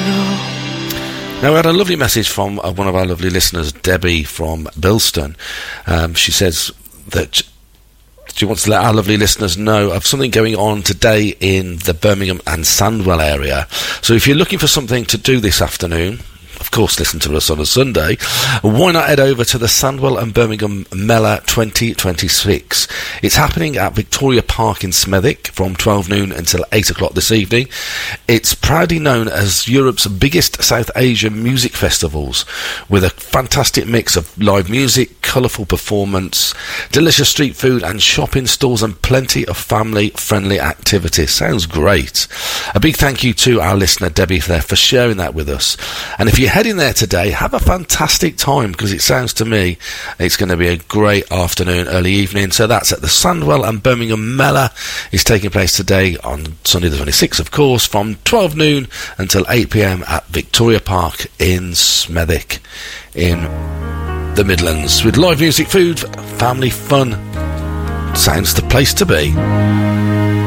Now, we had a lovely message from one of our lovely listeners, Debbie from Bilston. She says that she wants to let our lovely listeners know of something going on today in the Birmingham and Sandwell area. So if you're looking for something to do this afternoon, of course, listen to us on a Sunday, why not head over to the Sandwell and Birmingham Mela 2026? It's happening at Victoria Park in Smethwick from 12 noon until 8 o'clock this evening. It's proudly known as Europe's biggest South Asian music festivals, with a fantastic mix of live music, colourful performance, delicious street food and shopping stalls, and plenty of family-friendly activities. Sounds great. A big thank you to our listener Debbie there for sharing that with us. And if you're heading there today, have a fantastic time, because it sounds to me it's going to be a great afternoon, early evening. So that's at the Sandwell and Birmingham Mela. It's taking place today on Sunday the 26th, of course, from 12 noon until 8 p.m. at Victoria Park in Smethwick in the Midlands, with live music, food, family fun. Sounds the place to be.